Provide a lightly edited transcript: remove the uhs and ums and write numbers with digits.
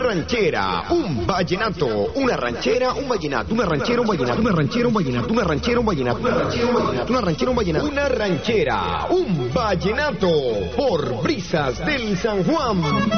ranchera, un vallenato, una ranchera, un vallenato, una ranchera, un vallenato, una ranchera, un vallenato, una ranchera, un vallenato, una ranchera, un vallenato, una ranchera, un vallenato, una ranchera, un vallenato, por Brisas del San Juan.